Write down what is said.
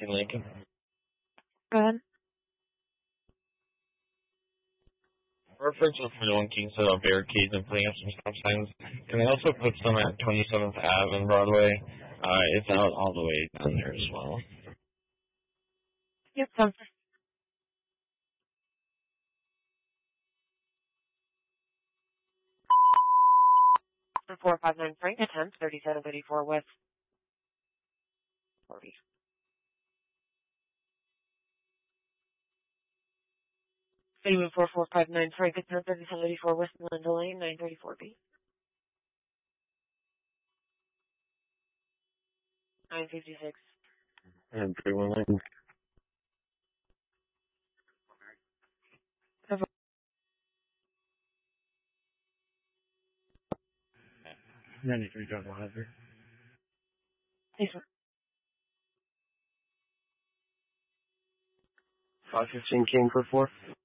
in Lincoln. Go ahead. Reference for the King set up barricades and putting up some stop signs. Can they also put some at 27th Ave and Broadway? It's out all the way down there as well. Yep, sounds good. For 459 Frank, attempt 3734 West 40. Anyway, 4459 Frank, attempt 3734 West Melinda Lane, 934B. 956. And 31 Lane. 93 John Wilder. Thanks, sir. 515 King for 4.